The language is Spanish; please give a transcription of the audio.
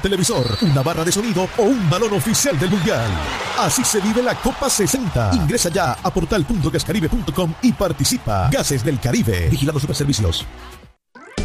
televisor, una barra de sonido o un balón oficial del Mundial. Así se vive la Copa 60. Ingresa ya a portal.gascaribe.com y participa. Gases del Caribe. Vigilado Superservicios.